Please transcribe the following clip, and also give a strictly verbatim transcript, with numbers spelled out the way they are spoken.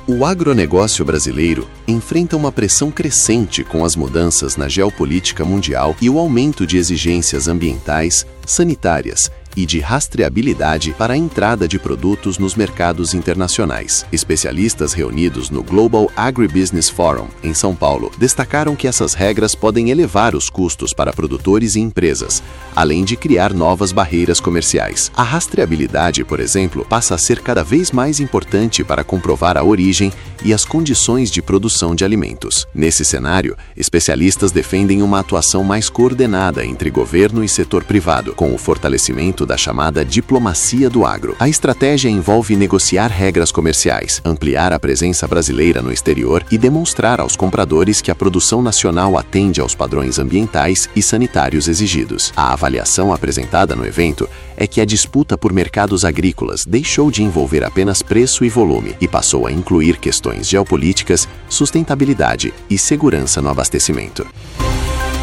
O agronegócio brasileiro enfrenta uma pressão crescente com as mudanças na geopolítica mundial e o aumento de exigências ambientais, sanitárias e de rastreabilidade para a entrada de produtos nos mercados internacionais. Especialistas reunidos no Global Agribusiness Forum, em São Paulo, destacaram que essas regras podem elevar os custos para produtores e empresas, além de criar novas barreiras comerciais. A rastreabilidade, por exemplo, passa a ser cada vez mais importante para comprovar a origem e as condições de produção de alimentos. Nesse cenário, especialistas defendem uma atuação mais coordenada entre governo e setor privado, com o fortalecimento da chamada diplomacia do agro. A estratégia envolve negociar regras comerciais, ampliar a presença brasileira no exterior e demonstrar aos compradores que a produção nacional atende aos padrões ambientais e sanitários exigidos. A avaliação apresentada no evento é que a disputa por mercados agrícolas deixou de envolver apenas preço e volume e passou a incluir questões geopolíticas, sustentabilidade e segurança no abastecimento.